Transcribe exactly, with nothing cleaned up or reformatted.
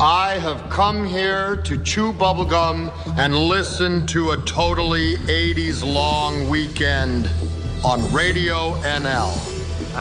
I have come here to chew bubblegum and listen to a totally eighties long weekend on Radio N L.